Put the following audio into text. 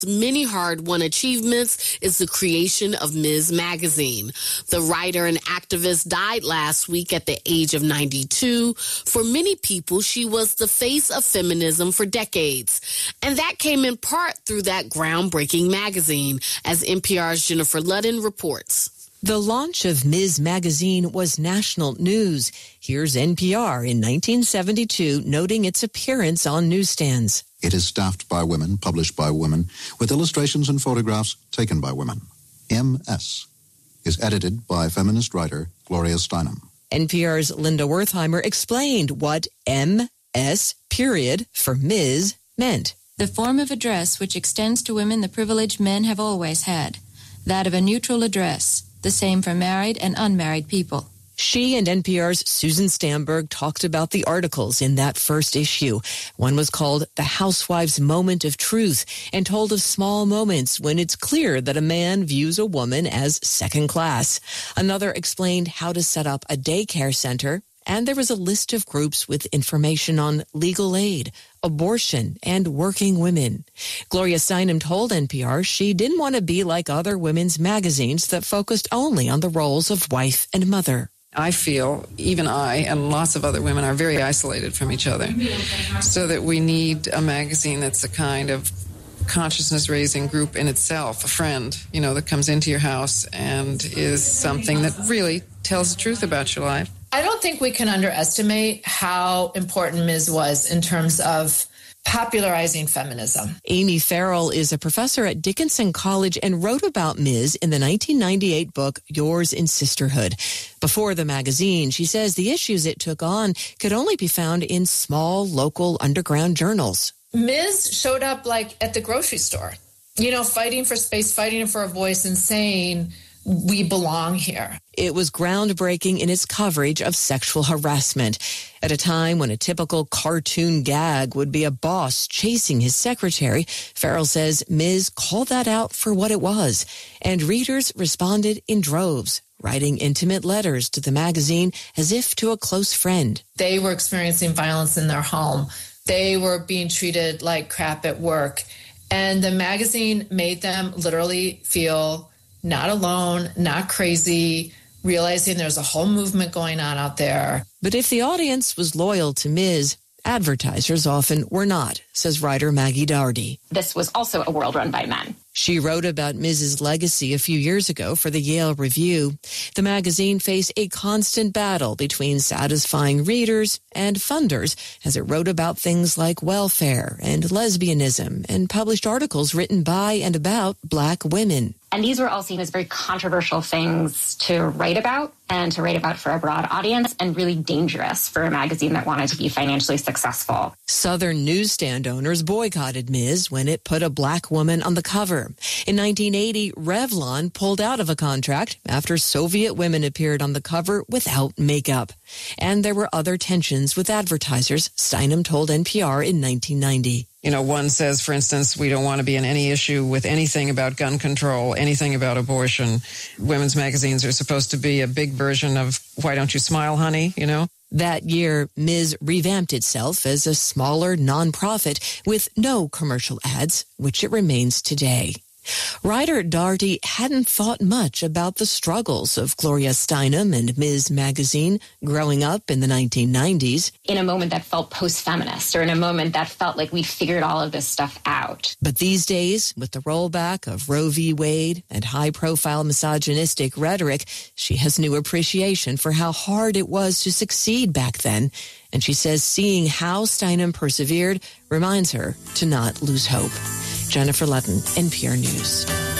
Many hard-won achievements is the creation of Ms. Magazine. The writer and activist died last week at the age of 92. For many people, she was the face of feminism for decades. And that came in part through that groundbreaking magazine, as NPR's Jennifer Ludden reports. The launch of Ms. Magazine was national news. Here's NPR in 1972 noting its appearance on newsstands. It is staffed by women, published by women, with illustrations and photographs taken by women. MS is edited by feminist writer Gloria Steinem. NPR's Linda Wertheimer explained what MS period for Ms. meant. The form of address which extends to women the privilege men have always had, that of a neutral address, the same for married and unmarried people. She and NPR's Susan Stamberg talked about the articles in that first issue. One was called The Housewife's Moment of Truth and told of small moments when it's clear that a man views a woman as second class. Another explained how to set up a daycare center. And there was a list of groups with information on legal aid, abortion, and working women. Gloria Steinem told NPR she didn't want to be like other women's magazines that focused only on the roles of wife and mother. I feel, even I and lots of other women are very isolated from each other, so that we need a magazine that's a kind of consciousness-raising group in itself, a friend, that comes into your house and is something that really tells the truth about your life. I don't think we can underestimate how important Ms. was in terms of popularizing feminism. Amy Farrell is a professor at Dickinson College and wrote about Ms. in the 1998 book, Yours in Sisterhood. Before the magazine, she says the issues it took on could only be found in small, local, underground journals. Ms. showed up like at the grocery store, fighting for space, fighting for a voice and saying, we belong here. It was groundbreaking in its coverage of sexual harassment. At a time when a typical cartoon gag would be a boss chasing his secretary, Farrell says Ms. called that out for what it was. And readers responded in droves, writing intimate letters to the magazine as if to a close friend. They were experiencing violence in their home. They were being treated like crap at work. And the magazine made them literally feel not alone, not crazy, realizing there's a whole movement going on out there. But if the audience was loyal to Ms., advertisers often were not, says writer Maggie Dougherty. This was also a world run by men. She wrote about Mrs. legacy a few years ago for the Yale Review. The magazine faced a constant battle between satisfying readers and funders as it wrote about things like welfare and lesbianism and published articles written by and about Black women. And these were all seen as very controversial things to write about and to write about for a broad audience, and really dangerous for a magazine that wanted to be financially successful. Southern newsstand owners boycotted Ms. when it put a Black woman on the cover. In 1980, Revlon pulled out of a contract after Soviet women appeared on the cover without makeup. And there were other tensions with advertisers, Steinem told NPR in 1990. One says, for instance, we don't want to be in any issue with anything about gun control, anything about abortion. Women's magazines are supposed to be a big version of Why Don't You Smile, Honey, That year, Ms. revamped itself as a smaller nonprofit with no commercial ads, which it remains today. Writer Dougherty hadn't thought much about the struggles of Gloria Steinem and Ms. Magazine growing up in the 1990s. In a moment that felt post-feminist, or in a moment that felt like we'd figured all of this stuff out. But these days, with the rollback of Roe v. Wade and high-profile misogynistic rhetoric, she has new appreciation for how hard it was to succeed back then. And she says seeing how Steinem persevered reminds her to not lose hope. Jennifer Ludden, NPR News.